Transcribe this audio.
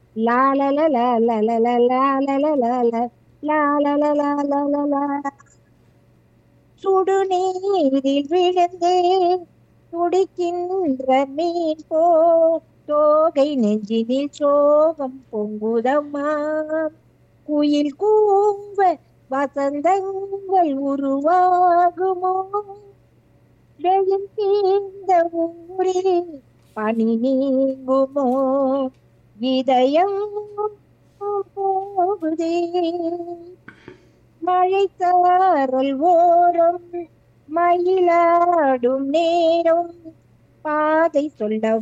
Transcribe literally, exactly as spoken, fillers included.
லா லா லா லா லா லா லா லா லா லா லா லா லா லா லா லா லா லா லா. சுடுநீரில் விழுந்து துடிக்கின்ற மீன் போ தோகை நெஞ்சினில் சோகம் பொங்குதம்மா. குயில் கூவ வசந்தங்கள் உருவாகுமோ. வெயில் தீர்ந்த ஊரில் பனி நீங்குமோ. இதயம் போகுதே மழைச்சாரல் ஓரம் மயிலாடும் நேரம் பாதை சொல்ல